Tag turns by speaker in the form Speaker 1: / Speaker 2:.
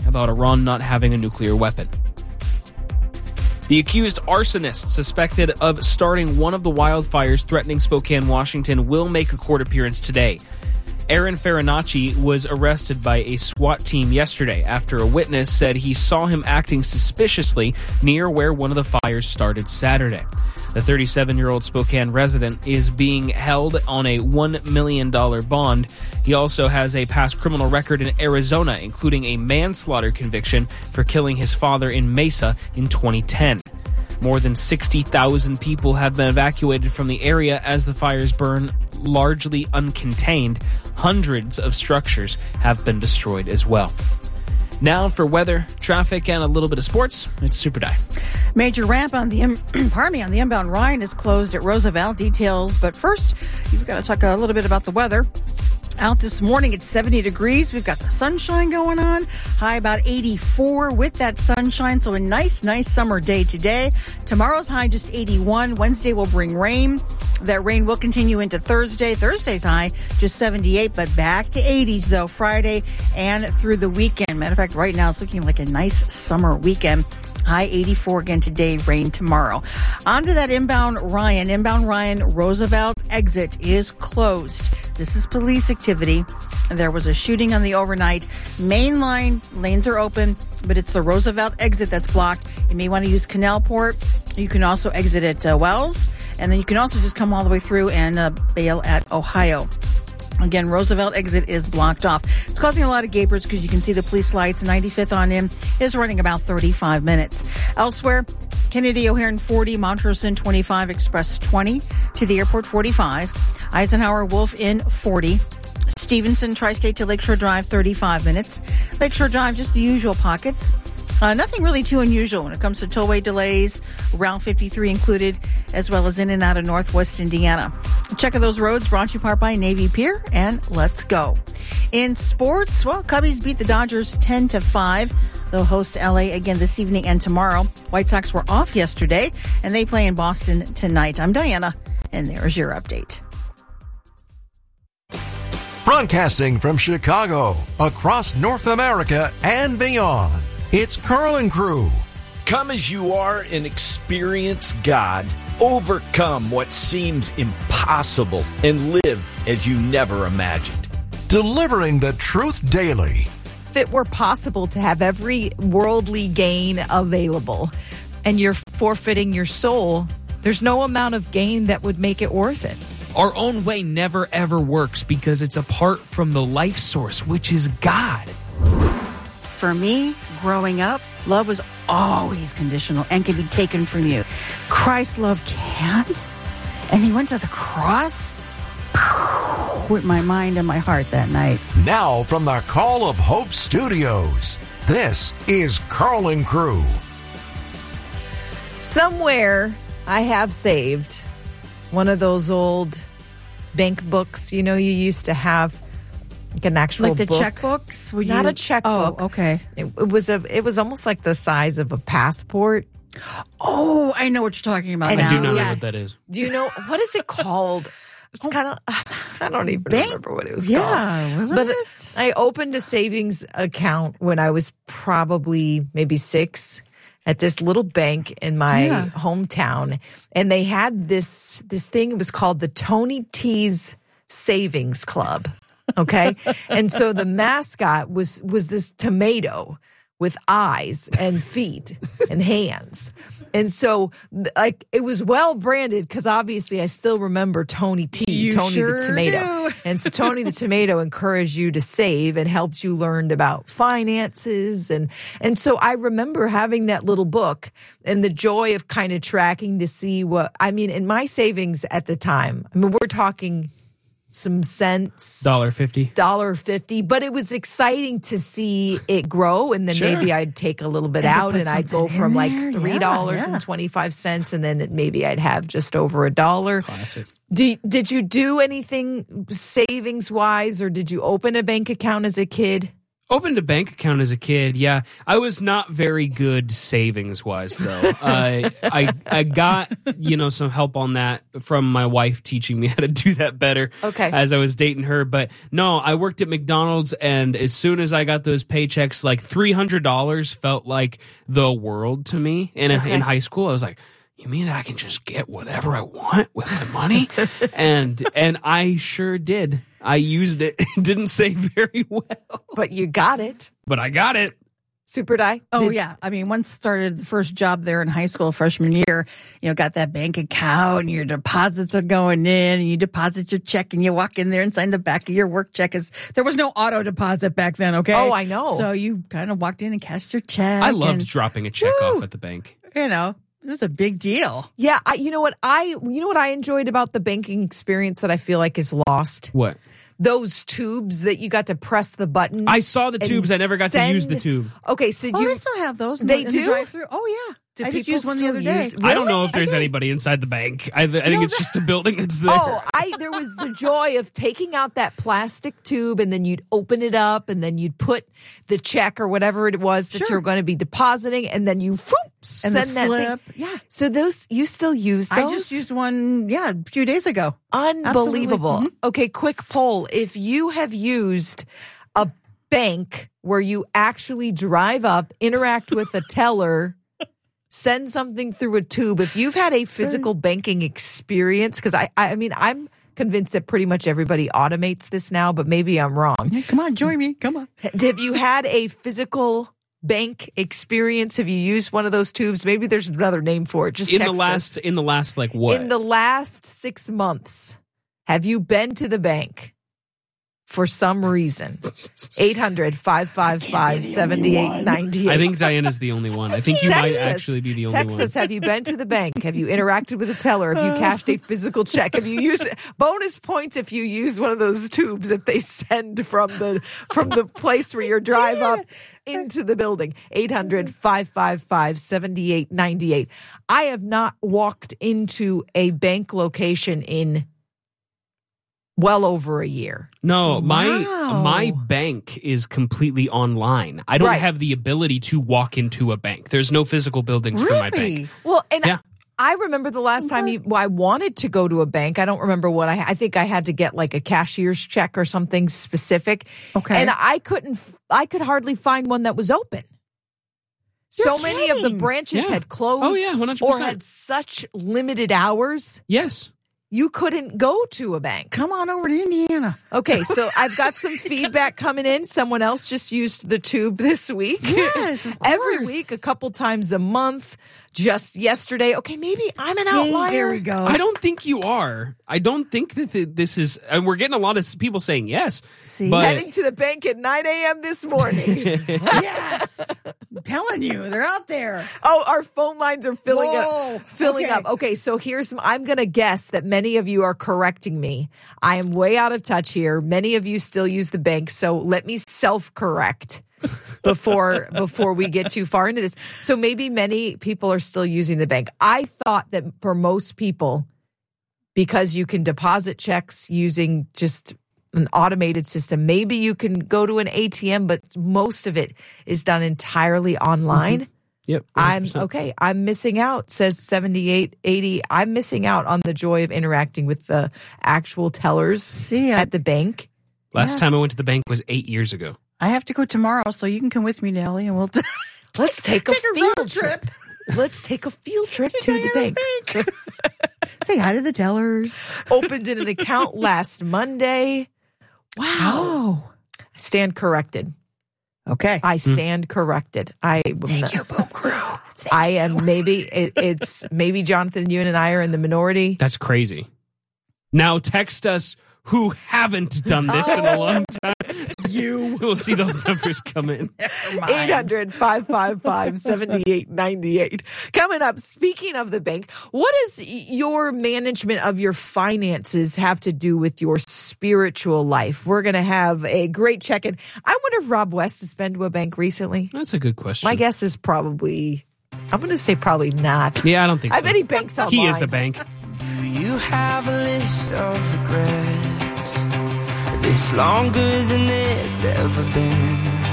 Speaker 1: about Iran not having a nuclear weapon. The accused arsonist suspected of starting one of the wildfires threatening Spokane, Washington, will make a court appearance today. Aaron Farinacci was arrested by a SWAT team yesterday after a witness said he saw him acting suspiciously near where one of the fires started Saturday. The 37-year-old Spokane resident is being held on a $1 million bond. He also has a past criminal record in Arizona, including a manslaughter conviction for killing his father in Mesa in 2010. More than 60,000 people have been evacuated from the area as the fires burn largely uncontained. Hundreds of structures have been destroyed as well. Now for weather, traffic, and a little bit of sports, it's Super Di.
Speaker 2: Major ramp on the on the inbound Ryan is closed at Roosevelt. Details, but first, you've got to talk a little bit about the weather. Out this morning, it's 70 degrees. We've got the sunshine going on. High about 84 with that sunshine. So a nice summer day today. Tomorrow's high just 81. Wednesday will bring rain. That rain will continue into Thursday. Thursday's high just 78, but back to 80s though Friday and through the weekend. Matter of fact, right now it's looking like a nice summer weekend. High 84 again today, rain tomorrow. On to that inbound Ryan. Inbound Ryan Roosevelt exit is closed. This is police activity. There was a shooting on the overnight. Main line lanes are open, but it's the Roosevelt exit that's blocked. You may want to use Canalport. You can also exit at Wells. And then you can also just come all the way through and bail at Ohio. Again, Roosevelt exit is blocked off. It's causing a lot of gapers because you can see the police lights. 95th on in is running about 35 minutes. Elsewhere, Kennedy O'Hare 40, Montrose 25, Express 20 to the airport 45, Eisenhower Wolf in 40, Stevenson Tri-State to Lakeshore Drive 35 minutes, Lakeshore Drive just the usual pockets. Nothing really too unusual when it comes to tollway delays, Route 53 included, as well as in and out of Northwest Indiana. Check of those roads brought to you part by Navy Pier, and let's go. In sports, well, Cubbies beat the Dodgers 10-5. They'll host LA again this evening and tomorrow. White Sox were off yesterday, and they play in Boston tonight. I'm Diana, and there's your update.
Speaker 3: Broadcasting from Chicago, across North America and beyond. It's Carl and Crew.
Speaker 4: Come as you are and experience God. Overcome what seems impossible and live as you never imagined.
Speaker 3: Delivering the truth daily.
Speaker 5: If it were possible to have every worldly gain available and you're forfeiting your soul, there's no amount of gain that would make it worth it.
Speaker 1: Our own way never ever works because it's apart from the life source, which is God.
Speaker 2: For me, growing up, love was always conditional and can be taken from you. Christ's love can't. And he went to the cross with my mind and my heart that night.
Speaker 3: Now from the Call of Hope Studios, this is Carl and Crew.
Speaker 5: Somewhere I have saved one of those old bank books, you used to have. Like an actual
Speaker 2: like the
Speaker 5: book.
Speaker 2: Checkbooks?
Speaker 5: Not a checkbook.
Speaker 2: Oh, okay.
Speaker 5: It was almost like the size of a passport.
Speaker 2: Oh, I know what you're talking about now.
Speaker 1: I do not know what that is.
Speaker 5: Do you know, what is it called? It's kind of, I don't even remember what it was called.
Speaker 2: Yeah, wasn't it?
Speaker 5: I opened a savings account when I was probably maybe 6 at this little bank in my hometown. And they had this thing, it was called the Tony T's Savings Club. Okay. And so the mascot was this tomato with eyes and feet and hands. And so it was well branded because obviously I still remember Tony T, Tony the tomato.
Speaker 2: Do.
Speaker 5: And so Tony the tomato encouraged you to save and helped you learn about finances. And so I remember having that little book and the joy of kind of tracking to see in my savings at the time, we're talking some cents.
Speaker 1: $1.50.
Speaker 5: But it was exciting to see it grow. And then maybe I'd take a little bit out and I'd go from like $3.25 and then maybe I'd have just over $1.
Speaker 1: Classic.
Speaker 5: Did you do anything savings wise or did you open a bank account as a kid?
Speaker 1: Opened a bank account as a kid, yeah. I was not very good savings-wise, though. I got, some help on that from my wife teaching me how to do that better as I was dating her. But no, I worked at McDonald's, and as soon as I got those paychecks, like $300 felt like the world to me. In high school, I was like, you mean I can just get whatever I want with my money? and I sure did. I used it. Didn't save very well.
Speaker 5: But you got it.
Speaker 1: But I got it.
Speaker 5: Super Di?
Speaker 2: Yeah. I mean, once started the first job there in high school, freshman year, got that bank account and your deposits are going in and you deposit your check and you walk in there and sign the back of your work check. There was no auto deposit back then, okay?
Speaker 5: Oh, I know.
Speaker 2: So you kind of walked in and cashed your check.
Speaker 1: I loved dropping a check off at the bank.
Speaker 2: It was a big deal.
Speaker 5: Yeah. You know what I enjoyed about the banking experience that I feel like is lost?
Speaker 1: What?
Speaker 5: Those tubes that you got to press the button.
Speaker 1: I saw the tubes. I never got to use the tube.
Speaker 5: Okay, so
Speaker 2: they still have those.
Speaker 5: They
Speaker 2: in
Speaker 5: do?
Speaker 2: the drive-thru. Oh, yeah. I just used one the other day.
Speaker 1: I don't know if there's anybody inside the bank. I think it's just a building that's there.
Speaker 5: There was the joy of taking out that plastic tube and then you'd open it up and then you'd put the check or whatever it was that you're going to be depositing and then you send that
Speaker 2: flip.
Speaker 5: thing. Yeah. So those, you still use those?
Speaker 2: I just used one, a few days ago.
Speaker 5: Unbelievable.
Speaker 2: Mm-hmm.
Speaker 5: Okay, quick poll. If you have used a bank where you actually drive up, interact with a teller, send something through a tube. If you've had a physical banking experience, because I mean, I'm convinced that pretty much everybody automates this now, but maybe I'm wrong.
Speaker 2: Yeah, come on, join me. Come on.
Speaker 5: Have you had a physical bank experience? Have you used one of those tubes? Maybe there's another name for it. Just
Speaker 1: in the last like what?
Speaker 5: In the last 6 months, have you been to the bank? For some reason. 800-555-7898.
Speaker 1: I think Diana's the only one. I think you might actually be the only one.
Speaker 5: Text us, have you been to the bank? Have you interacted with a teller? Have you cashed a physical check? Have you used bonus points if you use one of those tubes that they send from the place where you drive up into the building? 800-555-7898. I have not walked into a bank location in well over a year.
Speaker 1: No, my bank is completely online. I don't have the ability to walk into a bank. There's no physical buildings for my bank.
Speaker 5: Well, and I remember the last time I wanted to go to a bank. I don't remember what I think I had to get like a cashier's check or something specific. Okay. And I could hardly find one that was open. Many of the branches had closed.
Speaker 1: Oh, yeah, 100%.
Speaker 5: Or had such limited hours.
Speaker 1: Yes.
Speaker 5: You couldn't go to a bank.
Speaker 2: Come on over to Indiana.
Speaker 5: Okay, so I've got some feedback coming in. Someone else just used the tube this week.
Speaker 2: Yes, of course.
Speaker 5: Every week, a couple times a month. Just yesterday. Okay, maybe I'm an outlier.
Speaker 2: There we go.
Speaker 1: I don't think you are. I don't think that this is, and we're getting a lot of people saying yes.
Speaker 5: But heading to the bank at 9 a.m. this morning.
Speaker 2: Yes. I'm telling you, they're out there.
Speaker 5: Oh, our phone lines are filling up. Okay, so I'm going to guess that many of you are correcting me. I am way out of touch here. Many of you still use the bank, so let me self-correct. before we get too far into this. So maybe many people are still using the bank. I thought that for most people, because you can deposit checks using just an automated system, maybe you can go to an ATM, but most of it is done entirely online.
Speaker 1: Mm-hmm. Yep.
Speaker 5: 100%. I'm missing out, says 7880. I'm missing out on the joy of interacting with the actual tellers at the bank.
Speaker 1: Last time I went to the bank was 8 years ago.
Speaker 2: I have to go tomorrow, so you can come with me, Nellie, and we'll
Speaker 5: let's take a field trip. Let's take a field trip to the bank.
Speaker 2: Say hi to the tellers.
Speaker 5: Opened an account last Monday. Wow. I stand corrected.
Speaker 2: Okay.
Speaker 5: I stand corrected.
Speaker 2: Thank you, Boom Crew.
Speaker 5: It's maybe Jonathan, you and I are in the minority.
Speaker 1: That's crazy. Now text us who haven't done this in a long time. We'll see those numbers come in.
Speaker 5: 800-555-7898. Coming up, speaking of the bank, what does your management of your finances have to do with your spiritual life? We're going to have a great check-in. I wonder if Rob West has been to a bank recently.
Speaker 1: That's a good question.
Speaker 5: My guess is probably, I'm going to say probably not.
Speaker 1: Yeah, I don't think so.
Speaker 5: I bet he banks online.
Speaker 1: He is a bank.
Speaker 6: Do you have a list of regrets? This longer than it's ever been.